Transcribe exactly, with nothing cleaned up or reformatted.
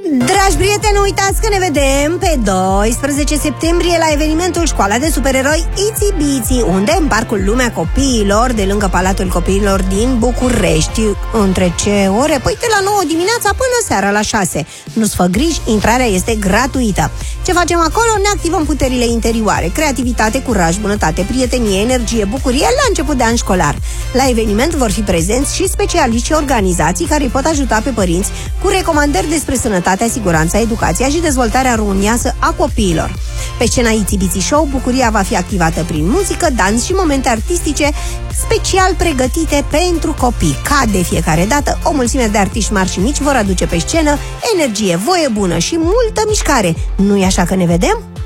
Dragi prieteni, nu uitați că ne vedem pe doisprezece septembrie la evenimentul Școala de Supereroi Itsy Bitsy, unde în Parcul Lumea Copiilor, de lângă Palatul Copiilor din București. Între ce ore? Păi de la nouă dimineața până seara la șase. Nu-ți fă griji, intrarea este gratuită. Ce facem acolo? Ne activăm puterile interioare, creativitate, curaj, bunătate, prietenie, energie, bucurie la început de an școlar. La eveniment vor fi prezenți și specialiști și organizații care îi pot ajuta pe părinți cu recomandări despre sănătatea, siguranța, educația și dezvoltarea românească a copiilor. Pe scena Itsy Bitsy Show, bucuria va fi activată prin muzică, dans și momente artistice special pregătite pentru copii. Ca de fiecare dată, o mulțime de artiști mari și mici vor aduce pe scenă energie, voie bună și multă mișcare. Nu-i așa că ne vedem?